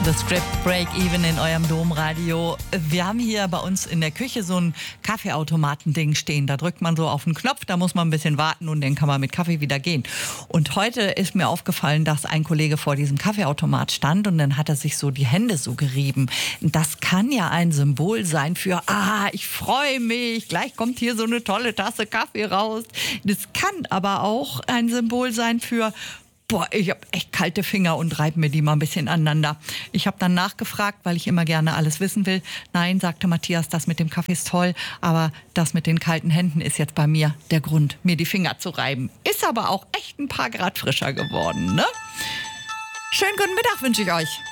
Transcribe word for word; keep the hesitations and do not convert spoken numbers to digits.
The Script, Break Even in eurem Domradio. Wir haben hier bei uns in der Küche so ein Kaffeeautomaten-Ding stehen. Da drückt man so auf den Knopf, da muss man ein bisschen warten und dann kann man mit Kaffee wieder gehen. Und heute ist mir aufgefallen, dass ein Kollege vor diesem Kaffeeautomat stand und dann hat er sich so die Hände so gerieben. Das kann ja ein Symbol sein für, ah, ich freue mich, gleich kommt hier so eine tolle Tasse Kaffee raus. Das kann aber auch ein Symbol sein für, boah, ich habe echt kalte Finger und reibe mir die mal ein bisschen aneinander. Ich habe dann nachgefragt, weil ich immer gerne alles wissen will. Nein, sagte Matthias, das mit dem Kaffee ist toll, aber das mit den kalten Händen ist jetzt bei mir der Grund, mir die Finger zu reiben. Ist aber auch echt ein paar Grad frischer geworden, ne? Schönen guten Mittag wünsche ich euch.